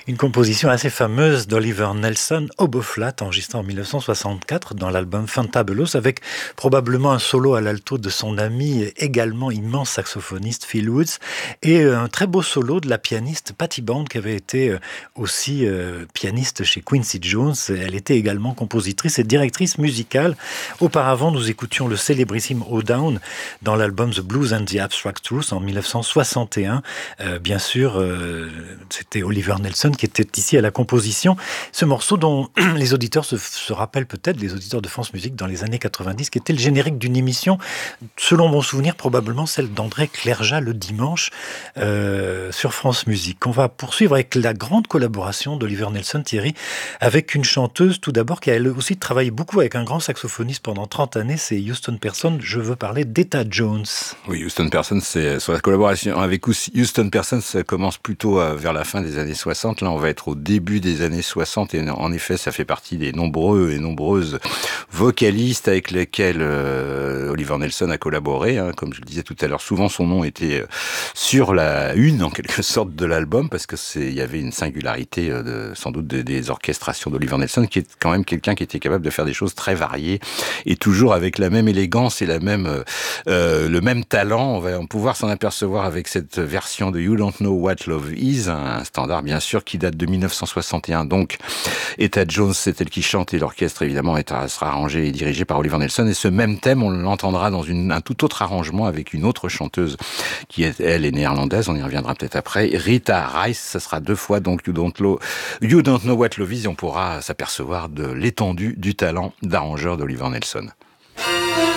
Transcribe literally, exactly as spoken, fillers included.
Une composition assez fameuse d'Oliver Nelson, Oboe-Flat, enregistrée en mille neuf cent soixante-quatre dans l'album Fantabulous, avec probablement un solo à l'alto de son ami, également immense saxophoniste Phil Woods, et un très beau solo de la pianiste Patty Bond, qui avait été aussi euh, pianiste chez Quincy Jones. Elle était également compositrice et directrice musicale. Auparavant, nous écoutions le célébrissime O Down dans l'album The Blues and the Abstract Truth en mille neuf cent soixante et un. Euh, bien sûr, euh, c'était Oliver Nelson qui était ici à la composition. Ce morceau dont les auditeurs se, se rappellent peut-être, les auditeurs de France Musique dans les années quatre-vingt-dix, qui était le générique d'une émission, selon mon souvenir, probablement celle d'André Clergeat le dimanche euh, sur France Musique. On va poursuivre avec la grande collaboration d'Oliver Nelson, Thierry, avec une chanteuse tout d'abord qui a elle aussi travaillé beaucoup avec un grand saxophoniste pendant trente années, c'est Houston Person. Je veux parler d'Etta Jones. Oui, Houston Person, c'est sur la collaboration avec Houston Person, ça commence plutôt vers la fin des années soixante. Là, on va être au début des années soixante et en effet, ça fait partie des nombreux et nombreuses vocalistes avec lesquels euh, Oliver Nelson a collaboré. Hein. Comme je le disais tout à l'heure, souvent son nom était sur la une, en quelque sorte, de l'album, parce que c'est, il y avait une singularité, euh, de, sans doute, de, des orchestrations d'Oliver Nelson, qui est quand même quelqu'un qui était capable de faire des choses très variées et toujours avec la même élégance et la même, euh, le même talent. On va pouvoir s'en apercevoir avec cette version de You Don't Know What Love Is, un standard bien sûr qui date de mille neuf cent soixante et un. Donc, Etta Jones, c'est elle qui chante et l'orchestre évidemment sera arrangé et dirigé par Oliver Nelson. Et ce même thème, on l'entendra dans une, un tout autre arrangement avec une autre chanteuse qui est, elle, est néerlandaise. On y reviendra peut-être après. Rita Rice, ça sera deux fois donc You Don't Know, you don't know What Love Is, et on pourra s'apercevoir de l'étendue du talent d'arrangeur d'Oliver Nelson.